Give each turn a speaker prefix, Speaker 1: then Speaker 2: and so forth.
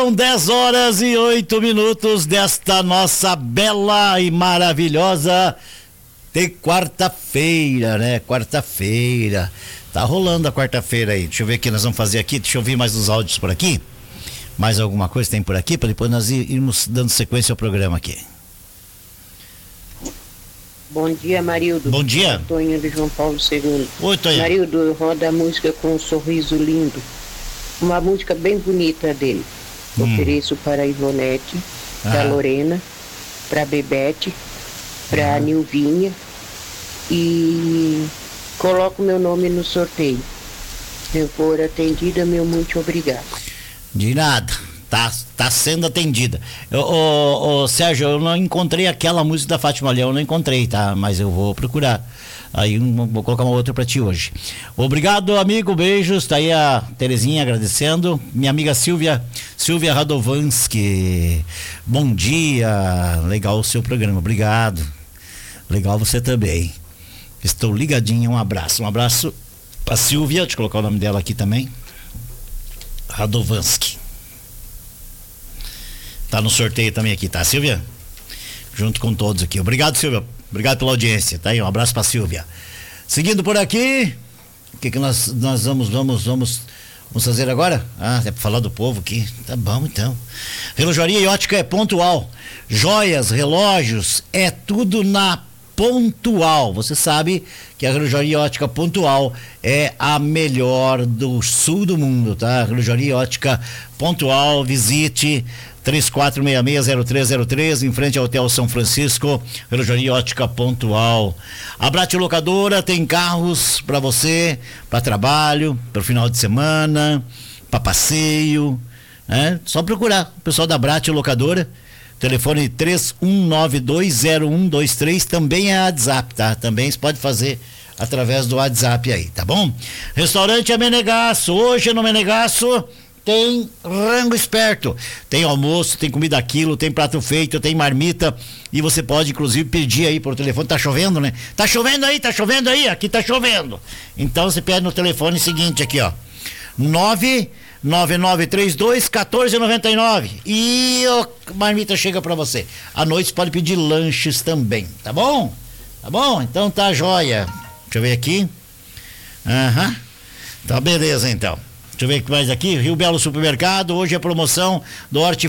Speaker 1: São 10h08 desta nossa bela e maravilhosa de quarta-feira, né? Quarta-feira. Tá rolando a quarta-feira aí. Deixa eu ver o que nós vamos fazer aqui. Deixa eu ouvir mais uns áudios por aqui. Mais alguma coisa tem por aqui, para depois nós irmos dando sequência ao programa aqui.
Speaker 2: Bom dia, Marildo.
Speaker 1: Bom dia.
Speaker 2: Tonho de João Paulo II.
Speaker 1: Oi, Tonho.
Speaker 2: Marildo, roda a música com um sorriso lindo. Uma música bem bonita dele. Ofereço para a Ivonete, para a Lorena, para a Bebete, para a Nilvinha e coloco meu nome no sorteio. Se eu for atendida, meu muito obrigado.
Speaker 1: De nada, tá sendo atendida. Sérgio, eu não encontrei aquela música da Fátima Leão, eu não encontrei, tá? Mas eu vou procurar. Aí vou colocar uma outra pra ti hoje. Obrigado, amigo, beijos. Tá aí a Terezinha agradecendo. Minha amiga Silvia Radovanski. Bom dia, legal o seu programa, obrigado. Legal você também. Estou ligadinho, um abraço pra Silvia, deixa eu colocar o nome dela aqui também. Radovanski. Tá no sorteio também aqui, tá, Silvia? Junto com todos aqui. Obrigado, Silvia. Obrigado pela audiência, tá aí, um abraço pra Silvia. Seguindo por aqui, o que nós vamos fazer agora? É pra falar do povo aqui, tá bom então. Relojaria e ótica é pontual, joias, relógios, é tudo na Pontual. Você sabe que a Relojaria Ótica Pontual é a melhor do sul do mundo, tá? Relojaria Ótica Pontual, visite 3466-0303, em frente ao Hotel São Francisco. Relojaria Ótica Pontual. A Brat Locadora tem carros para você, para trabalho, para o final de semana, para passeio, né? Só procurar o pessoal da Brat Locadora. Telefone 31920123, também é WhatsApp, tá? Também você pode fazer através do WhatsApp aí, tá bom? Restaurante Menegasso. Hoje no Menegasso tem rango esperto, tem almoço, tem comida a quilo, tem prato feito, tem marmita, e você pode inclusive pedir aí por telefone. Tá chovendo, né? Tá chovendo aí, aqui tá chovendo. Então você pede no telefone seguinte aqui, ó, 99932-1499 e a marmita chega pra você. À noite você pode pedir lanches também, tá bom? Tá bom? Então tá joia. Deixa eu ver aqui. Tá beleza então. Deixa eu ver o que mais aqui. Rio Belo Supermercado, hoje é promoção do